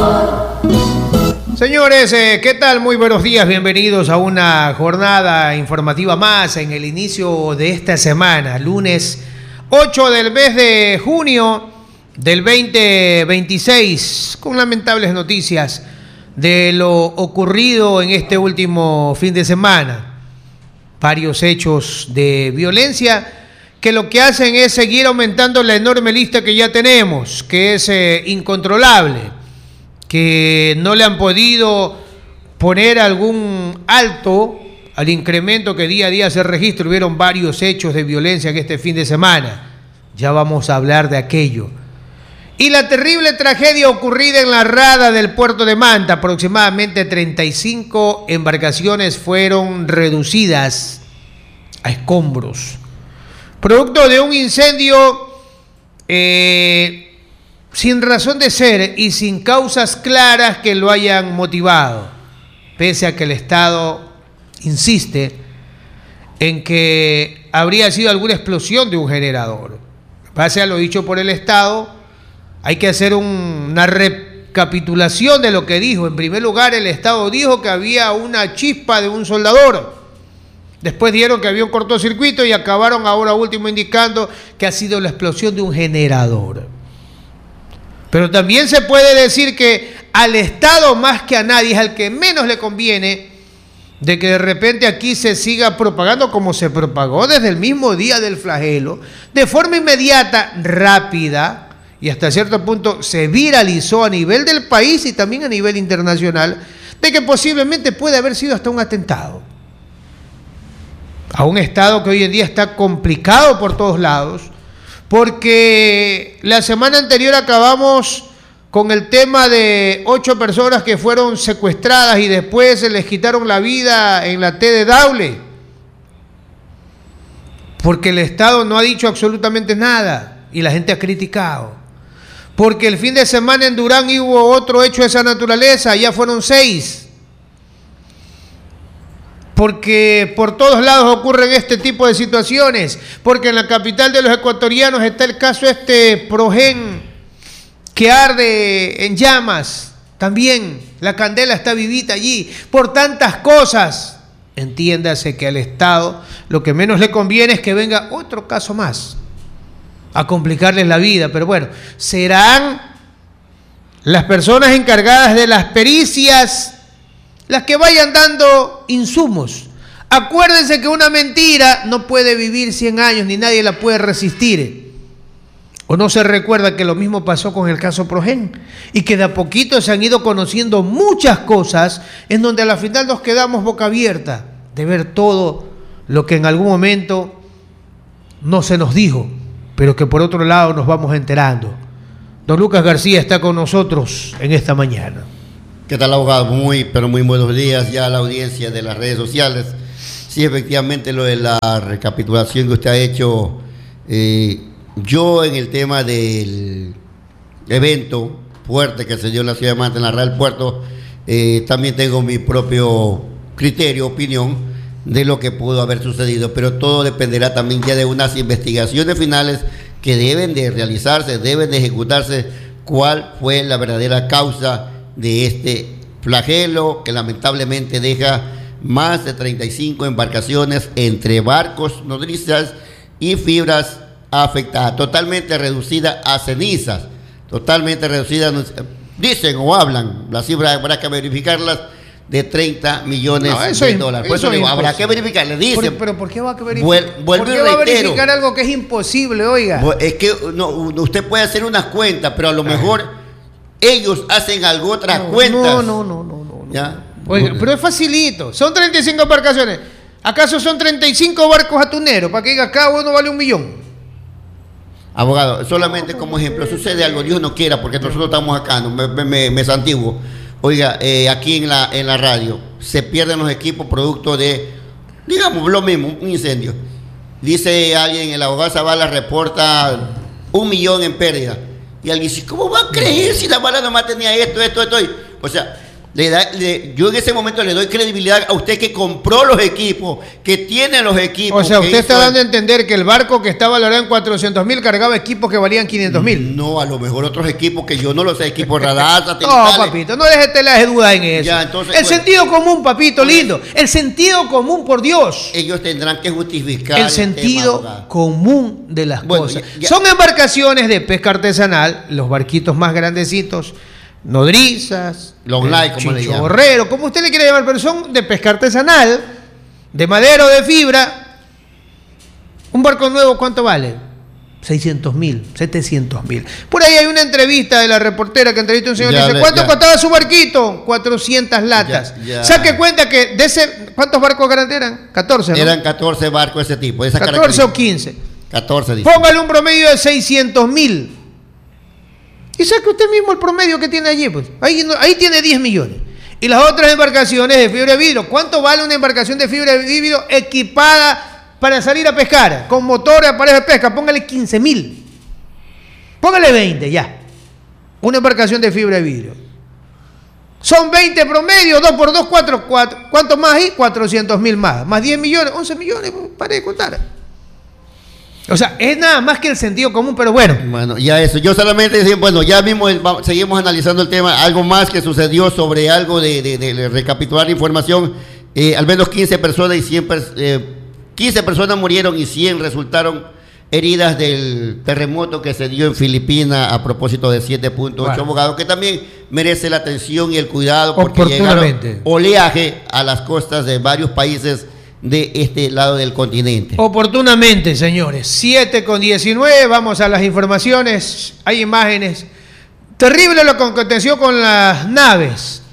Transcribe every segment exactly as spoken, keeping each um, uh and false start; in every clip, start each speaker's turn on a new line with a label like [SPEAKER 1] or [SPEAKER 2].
[SPEAKER 1] Señores, eh, ¿qué tal? Muy buenos días, bienvenidos a una jornada informativa más en el inicio de esta semana, lunes ocho del mes de junio del veinte veintiséis, con lamentables noticias de lo ocurrido en este último fin de semana. Varios hechos de violencia que lo que hacen es seguir aumentando la enorme lista que ya tenemos, que es eh, incontrolable, que no le han podido poner algún alto al incremento que día a día se registra. Hubieron varios hechos de violencia en este fin de semana. Ya vamos a hablar de aquello. Y la terrible tragedia ocurrida en la rada del puerto de Manta. Aproximadamente treinta y cinco embarcaciones fueron reducidas a escombros, producto de un incendio eh, sin razón de ser y sin causas claras que lo hayan motivado, pese a que el Estado insiste en que habría sido alguna explosión de un generador. Pese a lo dicho por el Estado, hay que hacer un, una recapitulación de lo que dijo. En primer lugar, el Estado dijo que había una chispa de un soldador. Después dijeron que había un cortocircuito y acabaron ahora último indicando que ha sido la explosión de un generador. Pero también se puede decir que al Estado más que a nadie es al que menos le conviene de que de repente aquí se siga propagando como se propagó desde el mismo día del flagelo, de forma inmediata, rápida, y hasta cierto punto se viralizó a nivel del país y también a nivel internacional, de que posiblemente puede haber sido hasta un atentado a un Estado que hoy en día está complicado por todos lados, porque la semana anterior acabamos con el tema de ocho personas que fueron secuestradas y después se les quitaron la vida en la T de Daule, porque el Estado no ha dicho absolutamente nada y la gente ha criticado. Porque el fin de semana en Durán hubo otro hecho de esa naturaleza, ya fueron seis. Porque por todos lados ocurren este tipo de situaciones, porque en la capital de los ecuatorianos está el caso este Progen, que arde en llamas, también la candela está vivita allí, por tantas cosas. Entiéndase que al Estado lo que menos le conviene es que venga otro caso más a complicarles la vida, pero bueno, serán las personas encargadas de las pericias las que vayan dando insumos. Acuérdense que una mentira no puede vivir cien años, ni nadie la puede resistir. ¿O no se recuerda que lo mismo pasó con el caso Progen? Y que de a poquito se han ido conociendo muchas cosas en donde a la final nos quedamos boca abierta de ver todo lo que en algún momento no se nos dijo, pero que por otro lado nos vamos enterando. Don Lucas García está con nosotros en esta mañana.
[SPEAKER 2] ¿Qué tal, abogado? Muy, pero muy buenos días ya a la audiencia de las redes sociales. Sí, efectivamente, lo de la recapitulación que usted ha hecho, eh, yo en el tema del evento fuerte que se dio en la ciudad de Manta, en la red del puerto, eh, también tengo mi propio criterio, opinión de lo que pudo haber sucedido, pero todo dependerá también ya de unas investigaciones finales que deben de realizarse, deben de ejecutarse, cuál fue la verdadera causa de este flagelo que lamentablemente deja más de treinta y cinco embarcaciones entre barcos, nodrizas y fibras afectadas, totalmente reducida a cenizas, totalmente reducida, dicen o hablan, las cifras habrá que verificarlas, de treinta millones no, eso de es, dólares. Por eso, eso digo, habrá que verificarle, dicen.
[SPEAKER 1] Pero, pero ¿por qué va a verificar?
[SPEAKER 2] Vuel,
[SPEAKER 1] ¿Por qué va a verificar algo que es imposible, oiga?
[SPEAKER 2] Es que no, usted puede hacer unas cuentas, pero a lo mejor ellos hacen algo otras
[SPEAKER 1] no,
[SPEAKER 2] cuentas.
[SPEAKER 1] No, no, no, no, no.
[SPEAKER 2] ¿Ya?
[SPEAKER 1] Oiga, pero es facilito. Son treinta y cinco embarcaciones. ¿Acaso son treinta y cinco barcos atuneros? Para que diga, cada uno vale un millón.
[SPEAKER 2] Abogado, solamente como ejemplo, sucede algo, Dios no quiera, porque nosotros estamos acá, no, me, me, me santiguo. Oiga, eh, aquí en la, en la radio, se pierden los equipos producto de, digamos, lo mismo, un incendio. Dice alguien, el abogado Zavala reporta un millón en pérdida. Y alguien dice, ¿cómo va a creer si la bala nomás tenía esto, esto, esto? O sea, Le da, le, yo en ese momento le doy credibilidad a usted que compró los equipos, que tiene los equipos.
[SPEAKER 1] O sea, usted está dando a entender que el barco que está valorado en cuatrocientos mil cargaba equipos que valían quinientos mil.
[SPEAKER 2] No, a lo mejor otros equipos que yo no los sé, equipos radar,
[SPEAKER 1] satelitales. No, papito, no dejes telas de duda en eso. Ya, entonces, el bueno, sentido común, papito, pues, lindo. El sentido común, por Dios.
[SPEAKER 2] Ellos tendrán que justificar
[SPEAKER 1] el, el sentido tema, común de las bueno, cosas. Ya, ya. Son embarcaciones de pesca artesanal, los barquitos más grandecitos, nodrizas,
[SPEAKER 2] long life, como le llaman,
[SPEAKER 1] borrero, como usted le quiere llamar, pero son de pesca artesanal, de madera o de fibra. Un barco nuevo, ¿cuánto vale? seiscientos mil, setecientos mil. Por ahí hay una entrevista de la reportera que entrevistó a un señor y dice, ¿cuánto ya. costaba su barquito? cuatrocientas latas. Ya, ya. Saque cuenta que de ese, ¿cuántos barcos grandes eran? catorce, ¿no?
[SPEAKER 2] Eran catorce barcos de ese tipo. De esa
[SPEAKER 1] catorce o quince.
[SPEAKER 2] catorce, dice.
[SPEAKER 1] Póngale un promedio de seiscientos mil. Y saque usted mismo el promedio que tiene allí, pues. Ahí, ahí tiene diez millones. Y las otras embarcaciones de fibra de vidrio. ¿Cuánto vale una embarcación de fibra de vidrio equipada para salir a pescar? Con motor y aparejo de pesca. Póngale quince mil. Póngale veinte, ya. Una embarcación de fibra de vidrio. Son veinte promedio, dos por dos, cuatro, cuatro. ¿Cuánto más ahí? cuatrocientos mil más. Más diez millones, once millones, para de contar. O sea, es nada más que el sentido común, pero bueno.
[SPEAKER 2] Bueno, ya eso. Yo solamente decía, bueno, ya mismo el, seguimos analizando el tema. Algo más que sucedió sobre algo de, de, de, de recapitular información. Eh, al menos quince personas y cien, eh, quince personas murieron y cien resultaron heridas del terremoto que se dio en Filipinas a propósito de siete punto ocho, bueno, abogado, que también merece la atención y el cuidado porque llegaron oleaje a las costas de varios países de este lado del continente.
[SPEAKER 1] Oportunamente, señores. siete con diecinueve, vamos a las informaciones. Hay imágenes. Terrible lo que aconteció con las naves.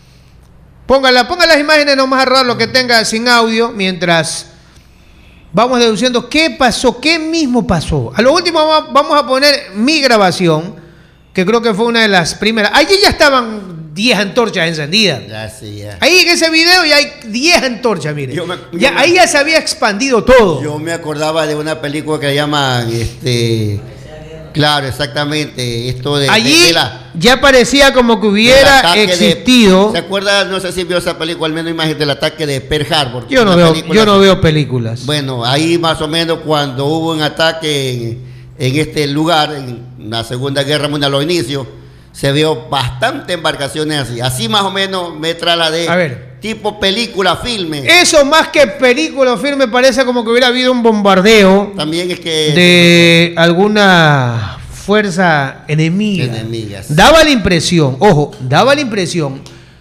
[SPEAKER 1] Póngala, ponga las imágenes nomás a rodar lo que tenga sin audio, mientras vamos deduciendo qué pasó, qué mismo pasó. A lo último vamos a poner mi grabación, que creo que fue una de las primeras. Allí ya estaban diez antorchas encendidas.
[SPEAKER 2] Ya, sí, ya.
[SPEAKER 1] Ahí en ese video ya hay diez antorchas, mire. Yo me, yo ya,
[SPEAKER 2] me,
[SPEAKER 1] ahí ya se había expandido todo.
[SPEAKER 2] Yo me acordaba de una película que llaman, este, claro, exactamente, esto de...
[SPEAKER 1] Allí
[SPEAKER 2] de, de la,
[SPEAKER 1] ya parecía como que hubiera existido...
[SPEAKER 2] De, ¿se acuerda? No sé si vio esa película, al menos imagen del ataque de Pearl Harbor.
[SPEAKER 1] Yo no, veo, yo no veo películas.
[SPEAKER 2] Bueno, ahí más o menos cuando hubo un ataque en, en este lugar, en la Segunda Guerra Mundial, a los inicios, se vio bastante embarcaciones así. Así más o menos me trasladé.
[SPEAKER 1] A ver.
[SPEAKER 2] Tipo película, filme.
[SPEAKER 1] Eso más que película o filme parece como que hubiera habido un bombardeo.
[SPEAKER 2] También es que...
[SPEAKER 1] De alguna fuerza enemiga.
[SPEAKER 2] Enemigas.
[SPEAKER 1] Daba la impresión, ojo, daba la impresión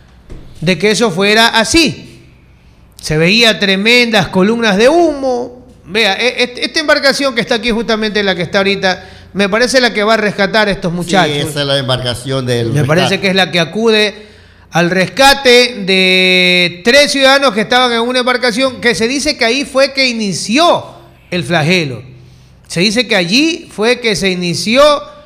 [SPEAKER 1] de que eso fuera así. Se veía tremendas columnas de humo. Vea, esta embarcación que está aquí, justamente la que está ahorita, me parece la que va a rescatar a estos muchachos.
[SPEAKER 2] Sí, esa es la embarcación del
[SPEAKER 1] Me rescate. Parece que es la que acude al rescate de tres ciudadanos que estaban en una embarcación que se dice que ahí fue que inició el flagelo. Se dice que allí fue que se inició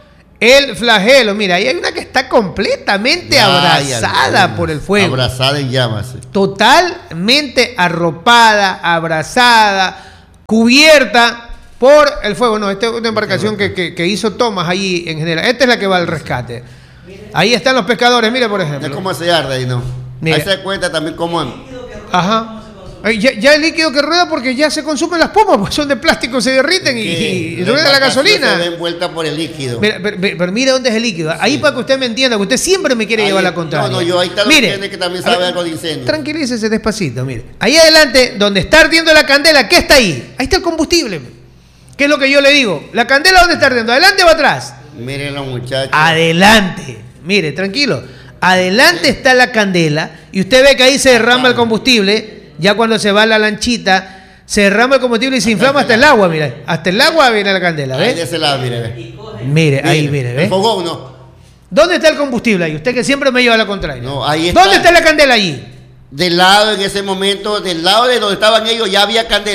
[SPEAKER 1] el flagelo. Mira, ahí hay una que está completamente ya, abrazada ya, por el fuego.
[SPEAKER 2] Abrazada en llamas. Sí.
[SPEAKER 1] Totalmente arropada, abrazada, cubierta por el fuego. No, esta es una embarcación que, que, que hizo tomas allí en general. Esta es la que va al rescate. Ahí están los pescadores, mire por ejemplo.
[SPEAKER 2] Es como se arde ahí, ¿no? Mira. Ahí se da cuenta también cómo...
[SPEAKER 1] Ajá. Ya, ya el líquido que rueda porque ya se consumen las pomas, porque son de plástico, se derriten y, y rueda la gasolina.
[SPEAKER 2] Se ven vuelta por el líquido.
[SPEAKER 1] Mira, pero, pero mire dónde es el líquido. Ahí sí. Para que usted me entienda, que usted siempre me quiere ahí, llevar la contraria.
[SPEAKER 2] No, no, yo ahí está mire, que también sabe algo de incendio.
[SPEAKER 1] Tranquilícese despacito, mire. Ahí adelante, donde está ardiendo la candela, ¿qué está ahí? Ahí está el combustible. ¿Qué es lo que yo le digo? ¿La candela dónde está ardiendo? ¿Adelante o atrás?
[SPEAKER 2] Miren los muchachos.
[SPEAKER 1] Adelante. Mire, tranquilo. Adelante sí. Está la candela y usted ve que ahí se derrama el combustible. Ya cuando se va la lanchita, se derrama el combustible y se inflama hasta el agua, mire. Hasta el agua viene la candela, ¿ves?
[SPEAKER 2] Ahí de ese lado, mire, ve.
[SPEAKER 1] Mire, ahí, mire, ¿ves?
[SPEAKER 2] El fogón, ¿no?
[SPEAKER 1] ¿Dónde está el combustible ahí? Usted que siempre me lleva a la contraria.
[SPEAKER 2] No, ahí está.
[SPEAKER 1] ¿Dónde está la candela allí?
[SPEAKER 2] Del lado, en ese momento, del lado de donde estaban ellos, ya había candela.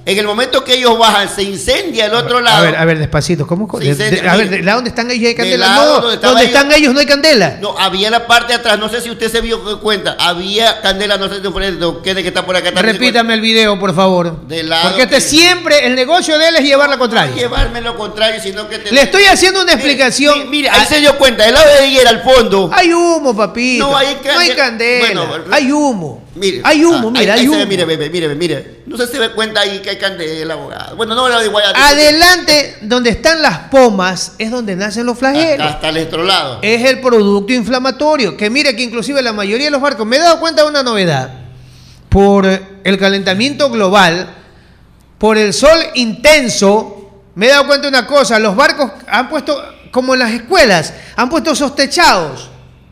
[SPEAKER 2] En el momento que ellos bajan, se incendia el otro lado.
[SPEAKER 1] A ver, a ver, despacito. ¿Cómo? De, de, a ver, de, ¿dónde están ellos hay candela?
[SPEAKER 2] No,
[SPEAKER 1] donde, donde ellos, están ellos no hay candela.
[SPEAKER 2] No, había la parte de atrás, no sé si usted se dio cuenta, había candela, no sé si usted que está por acá.
[SPEAKER 1] Repítame el video, por favor. De lado Porque este que... siempre, el negocio de él es llevar la contraria.
[SPEAKER 2] No llevarme lo contrario, sino que... Te...
[SPEAKER 1] Le estoy haciendo una explicación.
[SPEAKER 2] Mire, mire, ahí ah, se dio cuenta, del lado de Higuera al fondo.
[SPEAKER 1] Hay humo, papito. No hay, candela. No hay candela. Bueno, hay humo. Mire, hay humo, ah, mira, ahí, hay ahí humo.
[SPEAKER 2] Mire, mire, mire, mire. No sé si se ve cuenta ahí que hay candela, abogado. Bueno, no lo digo.
[SPEAKER 1] Adelante, donde están las pomas, es donde nacen los flagelos.
[SPEAKER 2] Hasta el otro lado.
[SPEAKER 1] Es el producto inflamatorio. Que mire que inclusive la mayoría de los barcos, me he dado cuenta de una novedad. Por el calentamiento global, por el sol intenso, me he dado cuenta de una cosa. Los barcos han puesto, como en las escuelas, han puesto esos techados.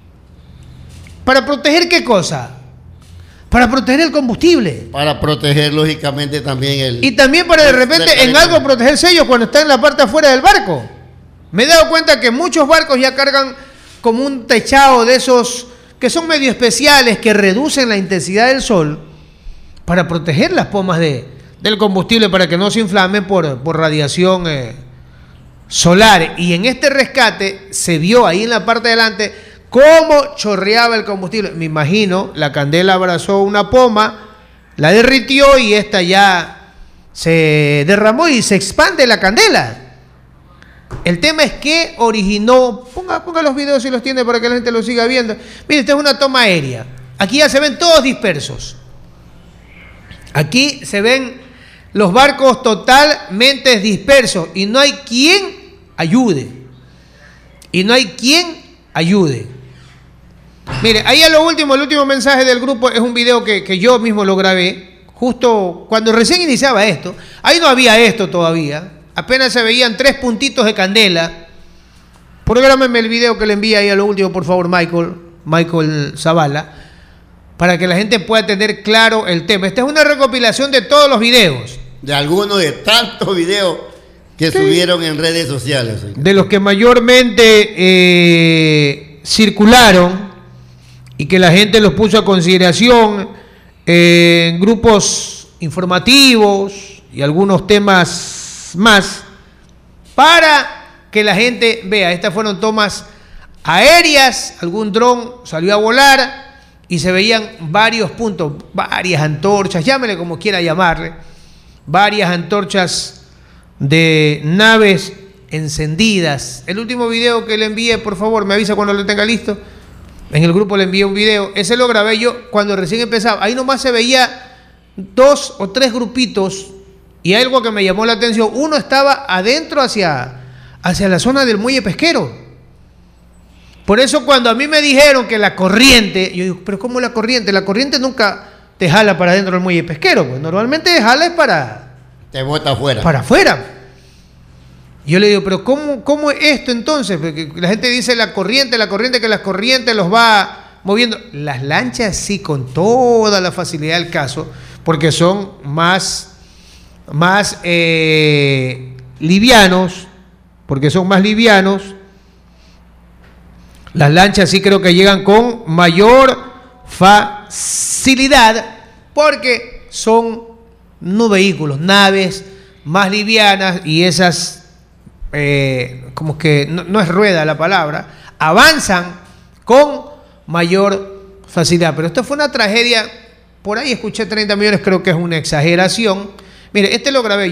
[SPEAKER 1] ¿Para proteger qué cosa? Para proteger el combustible.
[SPEAKER 2] Para proteger, lógicamente, también el...
[SPEAKER 1] Y también para de repente en algo protegerse ellos cuando están en la parte afuera del barco. Me he dado cuenta que muchos barcos ya cargan como un techado de esos que son medio especiales, que reducen la intensidad del sol para proteger las pomas de, del combustible, para que no se inflamen por, por radiación eh, solar. Y en este rescate se vio ahí en la parte de adelante cómo chorreaba el combustible. Me imagino, la candela abrazó una poma, la derritió y esta ya se derramó y se expande la candela. El tema es que originó, ponga, ponga los videos si los tiene para que la gente los siga viendo. Mire, esta es una toma aérea. Aquí ya se ven todos dispersos. Aquí se ven los barcos totalmente dispersos y no hay quien ayude. Y no hay quien ayude. Mire, ahí a lo último, el último mensaje del grupo es un video que, que yo mismo lo grabé, justo cuando recién iniciaba esto. Ahí no había esto todavía, apenas se veían tres puntitos de candela. Prográmeme el video que le envía ahí a lo último, por favor, Michael, Michael Zavala, para que la gente pueda tener claro el tema. Esta es una recopilación de todos los videos.
[SPEAKER 2] De algunos de tantos videos que sí. subieron en redes sociales.
[SPEAKER 1] De los que mayormente eh, circularon y que la gente los puso a consideración eh, en grupos informativos y algunos temas más, para que la gente vea. Estas fueron tomas aéreas, algún dron salió a volar y se veían varios puntos, varias antorchas, llámele como quiera llamarle, varias antorchas de naves encendidas. El último video que le envié, por favor, me avisa cuando lo tenga listo. En el grupo le envié un video, ese lo grabé yo cuando recién empezaba. Ahí nomás se veía dos o tres grupitos y algo que me llamó la atención. Uno estaba adentro hacia, hacia la zona del muelle pesquero. Por eso cuando a mí me dijeron que la corriente, yo digo, pero ¿cómo la corriente? La corriente nunca te jala para adentro del muelle pesquero. Pues normalmente te jala es para...
[SPEAKER 2] Te bota afuera.
[SPEAKER 1] Para afuera. Yo le digo, pero ¿cómo, cómo es esto entonces? Porque la gente dice la corriente, la corriente, que las corrientes los va moviendo. Las lanchas sí, con toda la facilidad del caso, porque son más, más eh, livianos, porque son más livianos. Las lanchas sí creo que llegan con mayor facilidad, porque son no vehículos, naves más livianas y esas... Eh, como que no, no es rueda la palabra, avanzan con mayor facilidad. Pero esto fue una tragedia, por ahí escuché treinta millones, creo que es una exageración. Mire, este lo grabé yo.